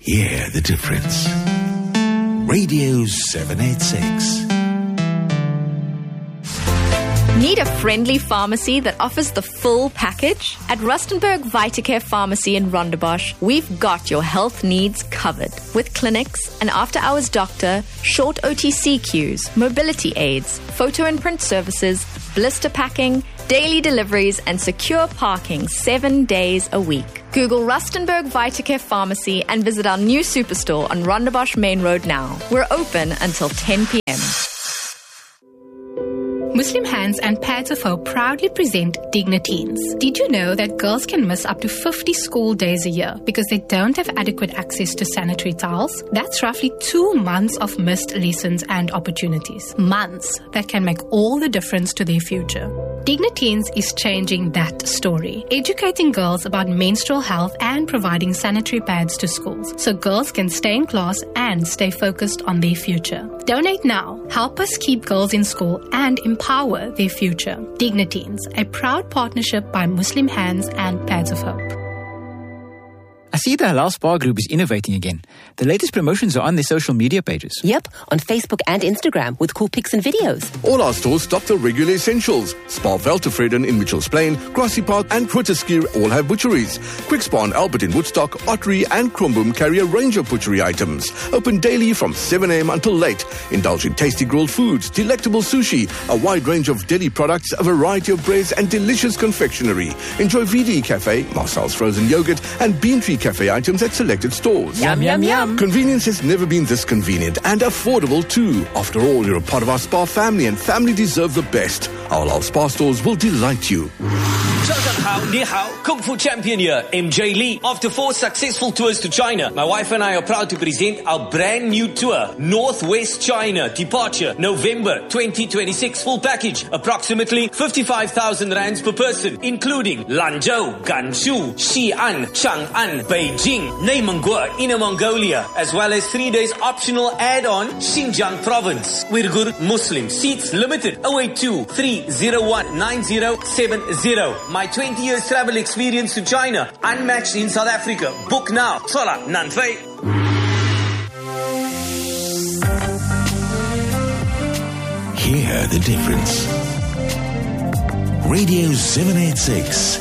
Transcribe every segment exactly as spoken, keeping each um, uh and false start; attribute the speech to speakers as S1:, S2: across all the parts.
S1: Hear the difference. Radio seven eighty-six.
S2: Need a friendly pharmacy that offers the full package? At Rustenburg Vitacare Pharmacy in Rondebosch, we've got your health needs covered. With clinics, an after-hours doctor, short O T C queues, mobility aids, photo and print services, blister packing, daily deliveries, and secure parking seven days a week. Google Rustenburg Vitacare Pharmacy and visit our new superstore on Rondebosch Main Road now. We're open until ten p.m.
S3: Muslim Hands and Pads of Hope proudly present Dignateens. Did you know that girls can miss up to fifty school days a year because they don't have adequate access to sanitary towels? That's roughly two months of missed lessons and opportunities. Months that can make all the difference to their future. Dignateens is changing that story, educating girls about menstrual health and providing sanitary pads to schools so girls can stay in class and stay focused on their future. Donate now. Help us keep girls in school and empower their future. Dignateens, a proud partnership by Muslim Hands and Pads of Hope.
S4: I see the Halal Spa Group is innovating again. The latest promotions are on their social media pages.
S5: Yep, on Facebook and Instagram with cool pics and videos.
S6: All our stores stock the regular essentials. Spa Veltevreden in Mitchells Plain, Grassy Park and Grooteskier all have butcheries. Quick Spa and Albert in Woodstock, Ottery and Kromboom carry a range of butchery items. Open daily from seven a.m. until late. Indulge in tasty grilled foods, delectable sushi, a wide range of deli products, a variety of breads and delicious confectionery. Enjoy V D Cafe, Marcel's frozen yogurt and Bean Tree Cafe items at selected stores.
S5: Yum, yum, yum.
S6: Convenience has never been this convenient and affordable too. After all, you're a part of our spa family and family deserve the best. Our Halal Spa stores will delight you.
S7: 早上好，你好, Kung Fu Champion here, M J Lee. After four successful tours to China, my wife and I are proud to present our brand new tour, Northwest China, departure November twenty twenty-six, full package, approximately fifty-five thousand rands per person, including Lanzhou, Gansu, Xi'an, Chang'an, Beijing, Neymangua, Inner Mongolia, as well as three days optional add-on, Xinjiang Province. Uyghur Muslim, seats limited, oh eight two, three oh one, nine oh seven oh. My twenty years travel experience to China, unmatched in South Africa. Book now. Sola Nanfei.
S1: Hear the difference. Radio seven eighty-six.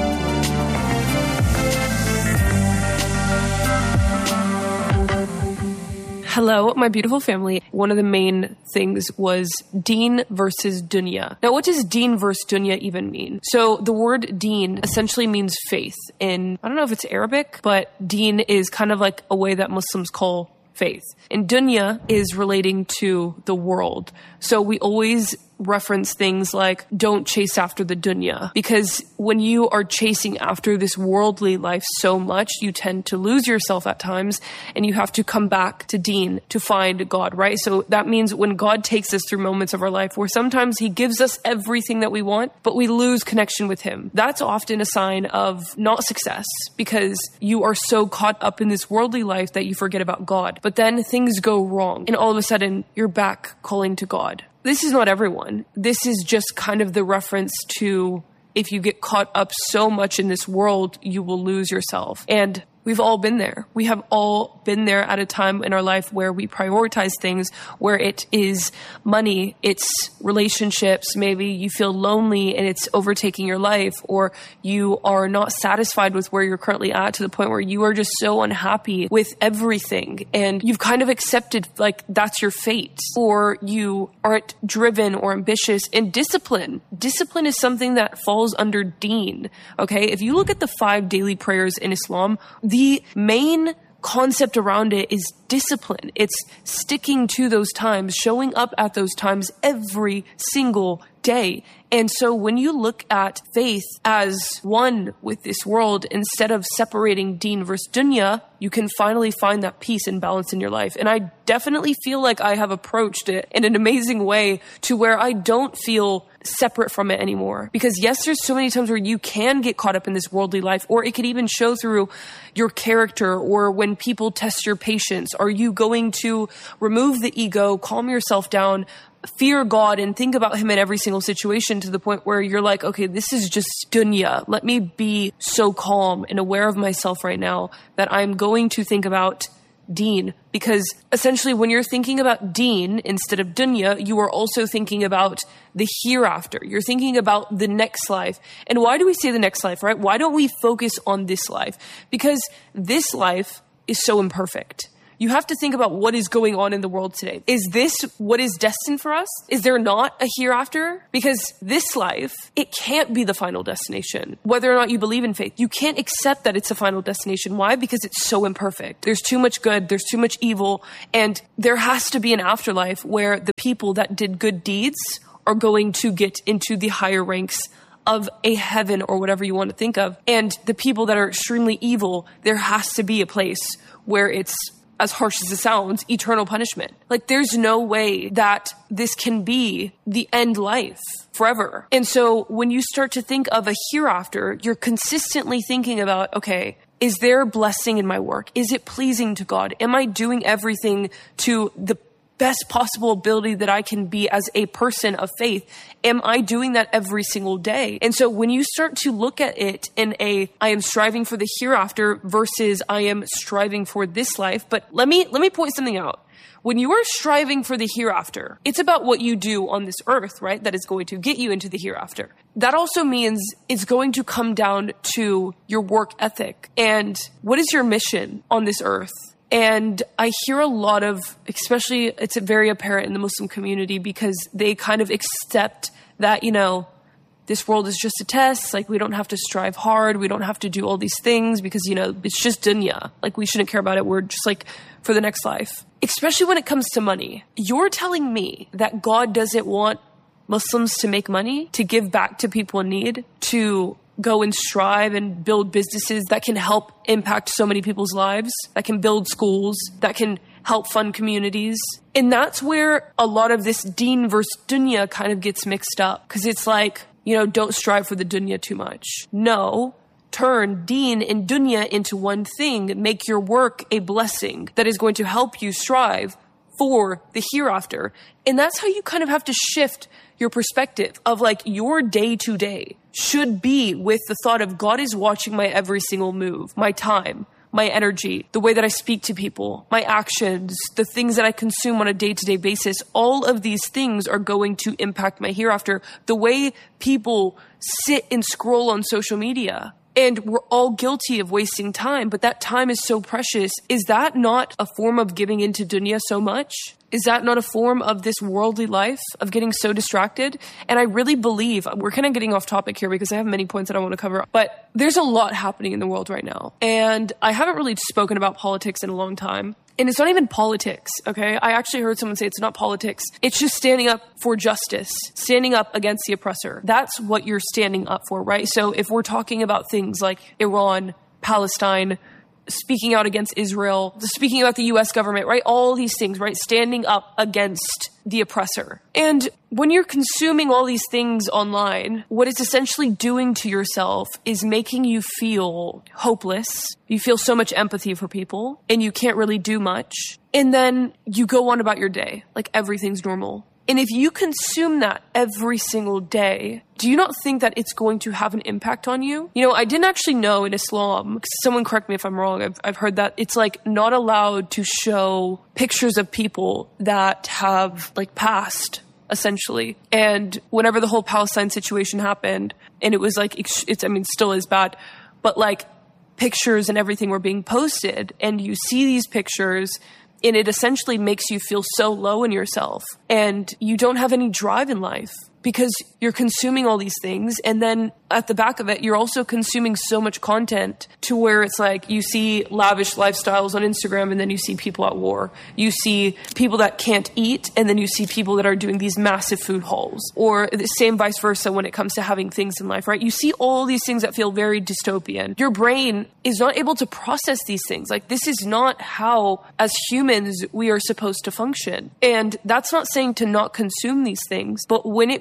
S8: Hello, my beautiful family. One of the main things was deen versus dunya. Now, what does deen versus dunya even mean? So the word deen essentially means faith. In, I don't know if it's Arabic, but deen is kind of like a way that Muslims call faith. And dunya is relating to the world. So we always reference things like don't chase after the dunya, because when you are chasing after this worldly life so much, you tend to lose yourself at times and you have to come back to deen to find God, right? So that means when God takes us through moments of our life where sometimes he gives us everything that we want, but we lose connection with him, that's often a sign of not success, because you are so caught up in this worldly life that you forget about God. But then things go wrong and all of a sudden you're back calling to God. This is not everyone. This is just kind of the reference to if you get caught up so much in this world, you will lose yourself. And we've all been there. We have all been there at a time in our life where we prioritize things, where it is money, it's relationships, maybe you feel lonely and it's overtaking your life, or you are not satisfied with where you're currently at to the point where you are just so unhappy with everything and you've kind of accepted like that's your fate, or you aren't driven or ambitious. And discipline. Discipline is something that falls under deen, okay? If you look at the five daily prayers in Islam, the main concept around it is discipline. It's sticking to those times, showing up at those times every single day. And so when you look at faith as one with this world, instead of separating deen versus dunya, you can finally find that peace and balance in your life. And I definitely feel like I have approached it in an amazing way to where I don't feel separate from it anymore. Because yes, there's so many times where you can get caught up in this worldly life, or it could even show through your character, or when people test your patience. Are you going to remove the ego, calm yourself down, fear God, and think about him in every single situation to the point where you're like, okay, this is just dunya. Let me be so calm and aware of myself right now that I'm going to think about deen. Because essentially when you're thinking about deen instead of dunya, you are also thinking about the hereafter. You're thinking about the next life. And why do we say the next life, right? Why don't we focus on this life? Because this life is so imperfect. You have to think about what is going on in the world today. Is this what is destined for us? Is there not a hereafter? Because this life, it can't be the final destination. Whether or not you believe in faith, you can't accept that it's a final destination. Why? Because it's so imperfect. There's too much good, there's too much evil, and there has to be an afterlife where the people that did good deeds are going to get into the higher ranks of a heaven or whatever you want to think of. And the people that are extremely evil, there has to be a place where it's, as harsh as it sounds, eternal punishment. Like, there's no way that this can be the end life forever. And so when you start to think of a hereafter, you're consistently thinking about, okay, is there blessing in my work? Is it pleasing to God? Am I doing everything to the best possible ability that I can be as a person of faith? Am I doing that every single day? And so when you start to look at it in a, I am striving for the hereafter versus I am striving for this life. But let me, let me point something out. When you are striving for the hereafter, it's about what you do on this earth, right? That is going to get you into the hereafter. That also means it's going to come down to your work ethic and what is your mission on this earth? And I hear a lot of, especially it's very apparent in the Muslim community, because they kind of accept that, you know, this world is just a test. Like, we don't have to strive hard. We don't have to do all these things because, you know, it's just dunya. Like, we shouldn't care about it. We're just like for the next life. Especially when it comes to money. You're telling me that God doesn't want Muslims to make money, to give back to people in need, to go and strive and build businesses that can help impact so many people's lives, that can build schools, that can help fund communities. And that's where a lot of this deen versus dunya kind of gets mixed up. Because it's like, you know, don't strive for the dunya too much. No, turn deen and dunya into one thing. Make your work a blessing that is going to help you strive for the hereafter. And that's how you kind of have to shift your perspective of like your day to day should be with the thought of God is watching my every single move, my time, my energy, the way that I speak to people, my actions, the things that I consume on a day-to-day basis. All of these things are going to impact my hereafter. The way people sit and scroll on social media. And we're all guilty of wasting time, but that time is so precious. Is that not a form of giving into dunya so much? Is that not a form of this worldly life, of getting so distracted? And I really believe, we're kind of getting off topic here because I have many points that I want to cover, but there's a lot happening in the world right now. And I haven't really spoken about politics in a long time. And it's not even politics, okay? I actually heard someone say it's not politics. It's just standing up for justice, standing up against the oppressor. That's what you're standing up for, right? So if we're talking about things like Iran, Palestine, speaking out against Israel, speaking about the U S government, right? All these things, right? Standing up against the oppressor. And when you're consuming all these things online, what it's essentially doing to yourself is making you feel hopeless. You feel so much empathy for people and you can't really do much. And then you go on about your day like everything's normal. And if you consume that every single day, do you not think that it's going to have an impact on you? You know, I didn't actually know in Islam, someone correct me if I'm wrong, I've, I've heard that it's like not allowed to show pictures of people that have like passed, essentially. And whenever the whole Palestine situation happened, and it was like, it's, I mean, still is bad, but like pictures and everything were being posted, and you see these pictures, and it essentially makes you feel so low in yourself and you don't have any drive in life because you're consuming all these things. And then at the back of it, you're also consuming so much content to where it's like you see lavish lifestyles on Instagram and then you see people at war. You see people that can't eat and then you see people that are doing these massive food hauls, or the same vice versa when it comes to having things in life, right? You see all these things that feel very dystopian. Your brain is not able to process these things. Like, this is not how, as humans, we are supposed to function. And that's not saying to not consume these things, but when it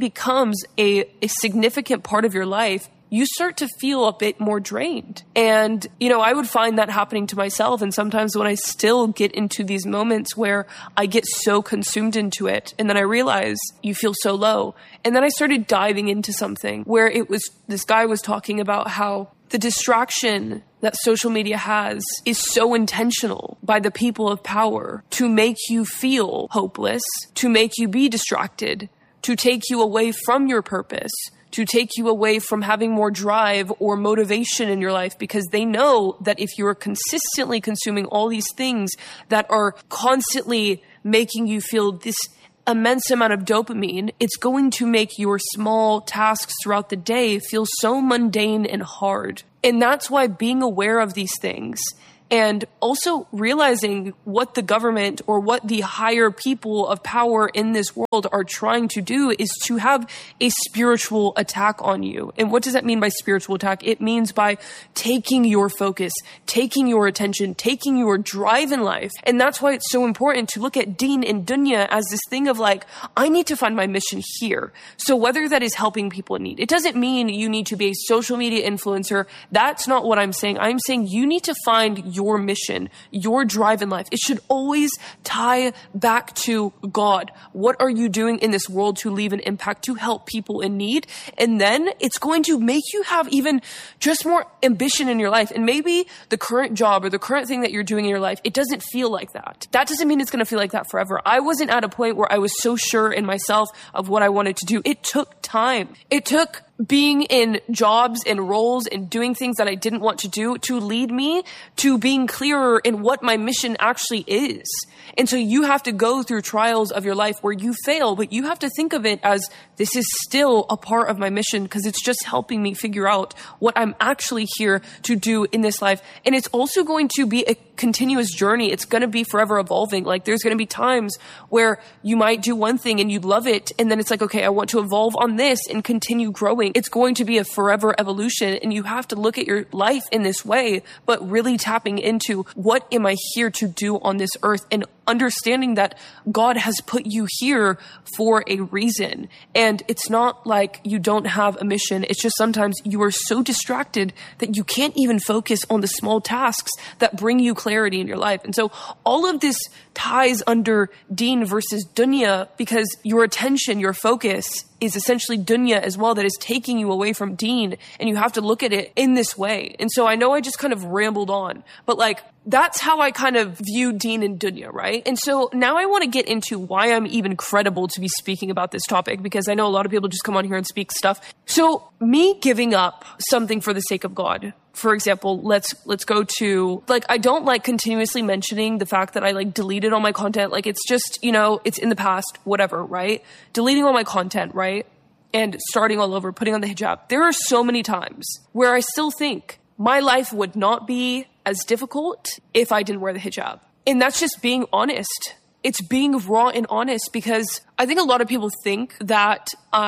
S8: becomes a, a significant part of your life, you start to feel a bit more drained. And, you know, I would find that happening to myself. And sometimes when I still get into these moments where I get so consumed into it, and then I realize you feel so low. And then I started diving into something where it was, this guy was talking about how the distraction that social media has is so intentional by the people of power to make you feel hopeless, to make you be distracted, to take you away from your purpose, to take you away from having more drive or motivation in your life, because they know that if you're consistently consuming all these things that are constantly making you feel this immense amount of dopamine, it's going to make your small tasks throughout the day feel so mundane and hard. And that's why being aware of these things and also realizing what the government or what the higher people of power in this world are trying to do is to have a spiritual attack on you. And what does that mean by spiritual attack? It means by taking your focus, taking your attention, taking your drive in life. And that's why it's so important to look at Deen and Dunya as this thing of like, I need to find my mission here. So whether that is helping people in need, it doesn't mean you need to be a social media influencer. That's not what I'm saying. I'm saying you need to find your your mission, your drive in life. It should always tie back to God. What are you doing in this world to leave an impact, to help people in need? And then it's going to make you have even just more ambition in your life. And maybe the current job or the current thing that you're doing in your life, it doesn't feel like that. That doesn't mean it's going to feel like that forever. I wasn't at a point where I was so sure in myself of what I wanted to do. It took time. It took being in jobs and roles and doing things that I didn't want to do to lead me to being clearer in what my mission actually is. And so you have to go through trials of your life where you fail, but you have to think of it as this is still a part of my mission because it's just helping me figure out what I'm actually here to do in this life. And it's also going to be a continuous journey. It's going to be forever evolving. Like there's going to be times where you might do one thing and you love it. And then it's like, okay, I want to evolve on this and continue growing. It's going to be a forever evolution. And you have to look at your life in this way, but really tapping into what am I here to do on this earth and understanding that God has put you here for a reason. And it's not like you don't have a mission. It's just sometimes you are so distracted that you can't even focus on the small tasks that bring you clarity in your life. And so all of this ties under Deen versus Dunya because your attention, your focus is essentially dunya as well, that is taking you away from Deen, and you have to look at it in this way. And so I know I just kind of rambled on, but like that's how I kind of view Deen and dunya, right? And so now I want to get into why I'm even credible to be speaking about this topic, because I know a lot of people just come on here and speak stuff. So me giving up something for the sake of God, for example, let's let's go to, like, I don't like continuously mentioning the fact that I like deleted all my content. Like it's just, you know, it's in the past, whatever, right? Deleting all my content, right? And starting all over, putting on the hijab. There are so many times where I still think my life would not be as difficult if I didn't wear the hijab. And that's just being honest. It's being raw and honest, because I think a lot of people think that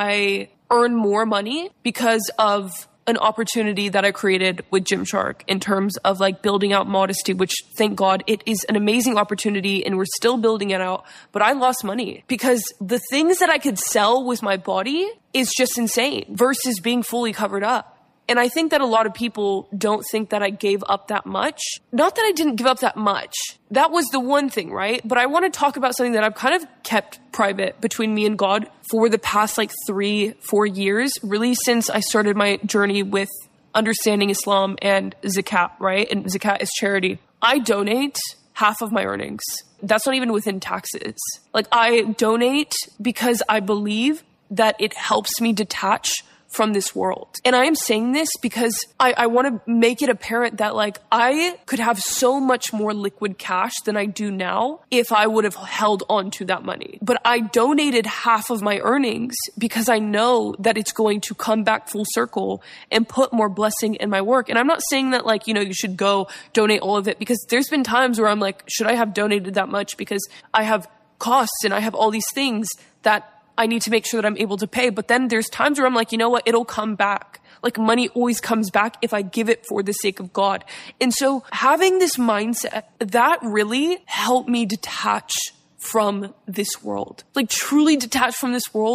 S8: I earn more money because of an opportunity that I created with Gymshark in terms of like building out modesty, which thank God it is an amazing opportunity and we're still building it out. But I lost money because the things that I could sell with my body is just insane versus being fully covered up. And I think that a lot of people don't think that I gave up that much. Not that I didn't give up that much. That was the one thing, right? But I want to talk about something that I've kind of kept private between me and God for the past like three, four years, really since I started my journey with understanding Islam and zakat, right? And zakat is charity. I donate half of my earnings. That's not even within taxes. Like I donate because I believe that it helps me detach from this world. And I am saying this because I, I want to make it apparent that like I could have so much more liquid cash than I do now if I would have held on to that money. But I donated half of my earnings because I know that it's going to come back full circle and put more blessing in my work. And I'm not saying that like, you know, you should go donate all of it, because there's been times where I'm like, should I have donated that much? Because I have costs and I have all these things that I need to make sure that I'm able to pay. But then there's times where I'm like, you know what? It'll come back. Like money always comes back if I give it for the sake of God. And so having this mindset, that really helped me detach from this world. Like truly detach from this world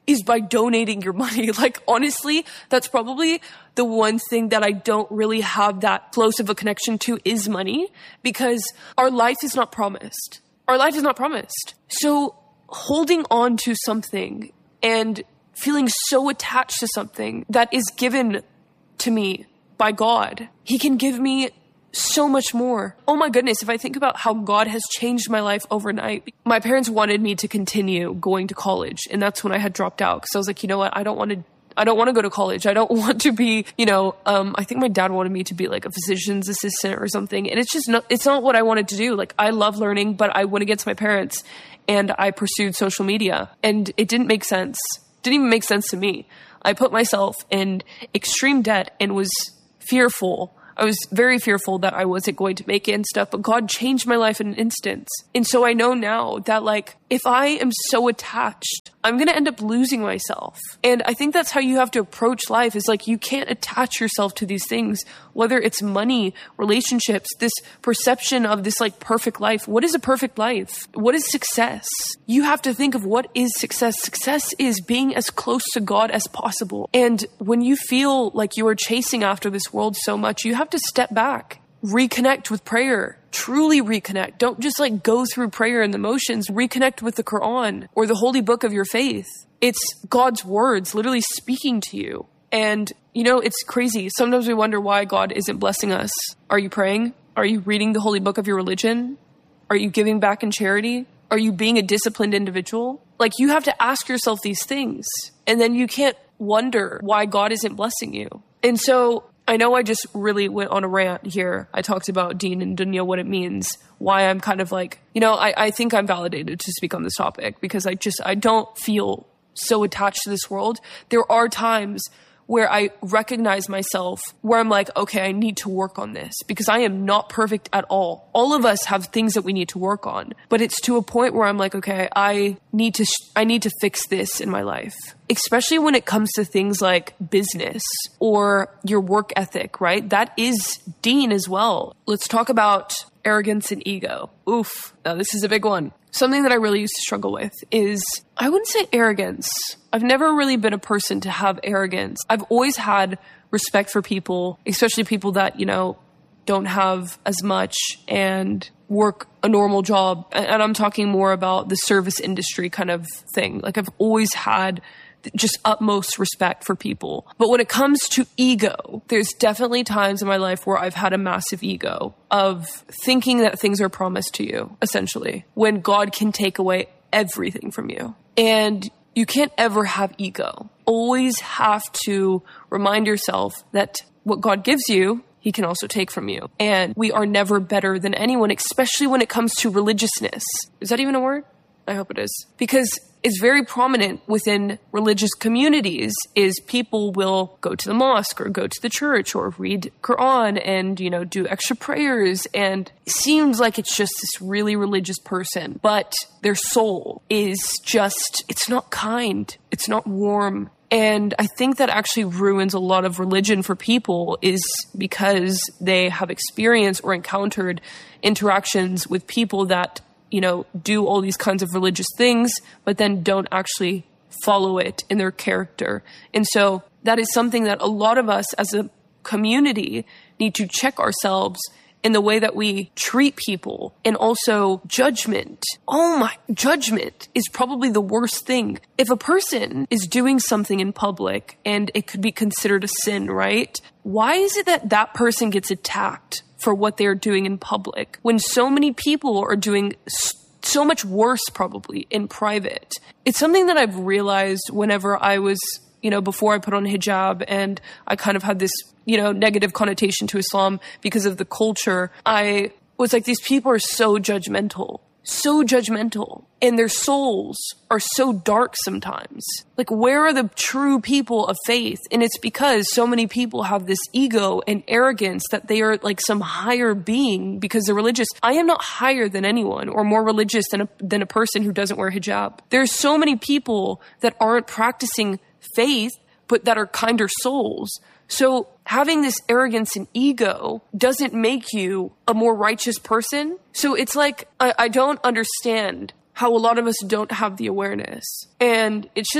S8: is by donating your money. Like, honestly, that's probably the one thing that I don't really have that close of a connection to is money, because our life is not promised. Our life is not promised. So holding on to something and feeling so attached to something that is given to me by God, he can give me so much more. Oh my goodness, if I think about how God has changed my life overnight. My parents wanted me to continue going to college, and that's when I had dropped out, because I was like, you know what, I don't want to I don't want to go to college. I don't want to be, you know, um, I think my dad wanted me to be like a physician's assistant or something. And it's just not, it's not what I wanted to do. Like, I love learning, but I went against my parents and I pursued social media, and it didn't make sense. Didn't even make sense to me. I put myself in extreme debt and was fearful. I was very fearful that I wasn't going to make it and stuff, but God changed my life in an instant. And so I know now that, like, if I am so attached, I'm going to end up losing myself. And I think that's how you have to approach life, is like, you can't attach yourself to these things, whether it's money, relationships, this perception of this like perfect life. What is a perfect life? What is success? You have to think of what is success. Success is being as close to God as possible. And when you feel like you are chasing after this world so much, you have to step back, reconnect with prayer, truly reconnect. Don't just like go through prayer and the motions. Reconnect with the Quran or the holy book of your faith. It's God's words literally speaking to you. And, you know, it's crazy. Sometimes we wonder why God isn't blessing us. Are you praying? Are you reading the holy book of your religion? Are you giving back in charity? Are you being a disciplined individual? Like, you have to ask yourself these things, and then you can't wonder why God isn't blessing you. And so I know I just really went on a rant here. I talked about Deen and Dunya, what it means, why I'm kind of like, you know, I, I think I'm validated to speak on this topic, because I just, I don't feel so attached to this world. There are times where I recognize myself, where I'm like, okay, I need to work on this, because I am not perfect at all. All of us have things that we need to work on, but it's to a point where I'm like, okay, I need to, sh- I need to fix this in my life. Especially when it comes to things like business or your work ethic, right? That is Deen as well. Let's talk about arrogance and ego. Oof. Now this is a big one. Something that I really used to struggle with is, I wouldn't say arrogance. I've never really been a person to have arrogance. I've always had respect for people, especially people that, you know, don't have as much and work a normal job. And I'm talking more about the service industry kind of thing. Like, I've always had just utmost respect for people. But when it comes to ego, there's definitely times in my life where I've had a massive ego of thinking that things are promised to you, essentially, when God can take away everything from you. And you can't ever have ego. Always have to remind yourself that what God gives you, he can also take from you. And we are never better than anyone, especially when it comes to religiousness. Is that even a word? I hope it is. Because it's very prominent within religious communities is people will go to the mosque or go to the church or read Quran and, you know, do extra prayers. And it seems like it's just this really religious person, but their soul is just, it's not kind. It's not warm. And I think that actually ruins a lot of religion for people, is because they have experienced or encountered interactions with people that, you know, do all these kinds of religious things, but then don't actually follow it in their character. And so that is something that a lot of us as a community need to check ourselves in the way that we treat people, and also judgment. Oh my, judgment is probably the worst thing. If a person is doing something in public and it could be considered a sin, right? Why is it that that person gets attacked for what they're doing in public when so many people are doing so much worse probably in private? It's something that I've realized whenever I was, you know, before I put on hijab and I kind of had this, you know, negative connotation to Islam because of the culture. I was like, these people are so judgmental, so judgmental, and their souls are so dark sometimes. Like, where are the true people of faith? And it's because so many people have this ego and arrogance that they are like some higher being because they're religious. I am not higher than anyone or more religious than a, than a person who doesn't wear hijab. There's so many people that aren't practicing faith, but that are kinder souls. So having this arrogance and ego doesn't make you a more righteous person. So it's like, I, I don't understand how a lot of us don't have the awareness. And it's just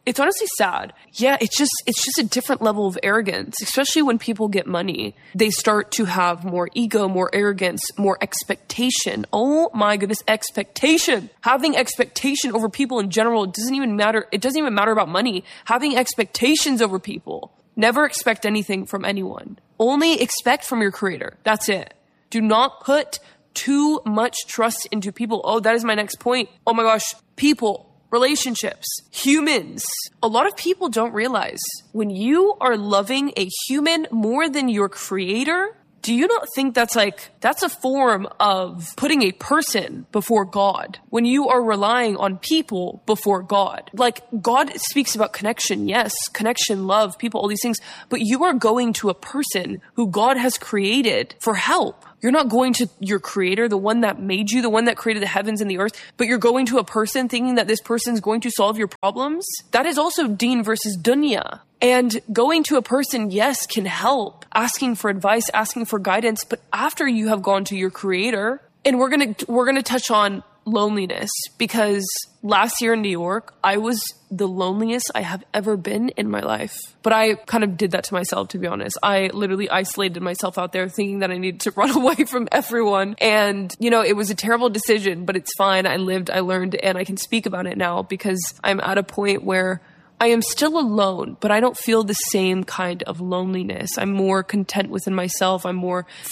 S8: It's honestly sad. Yeah, it's just it's just a different level of arrogance, especially when people get money. They start to have more ego, more arrogance, more expectation. Oh my goodness, expectation. Having expectation over people in general doesn't even matter. It doesn't even matter about money. Having expectations over people. Never expect anything from anyone. Only expect from your creator. That's it. Do not put too much trust into people. Oh, that is my next point. Oh my gosh, people. Relationships, humans. A lot of people don't realize when you are loving a human more than your creator, do you not think that's like, that's a form of putting a person before God when you are relying on people before God? Like, God speaks about connection, yes, connection, love, people, all these things, but you are going to a person who God has created for help. You're not going to your creator, the one that made you, the one that created the heavens and the earth, but you're going to a person thinking that this person's going to solve your problems. That is also Deen versus Dunya. And going to a person, yes, can help. Asking for advice, asking for guidance, but after you have gone to your creator, and we're going to we're going to touch on loneliness, because last year in New York, I was the loneliest I have ever been in my life. But I kind of did that to myself, to be honest. I literally isolated myself out there thinking that I needed to run away from everyone. And, you know, it was a terrible decision, but it's fine. I lived, I learned, and I can speak about it now because I'm at a point where I am still alone, but I don't feel the same kind of loneliness. I'm more content within myself. I'm more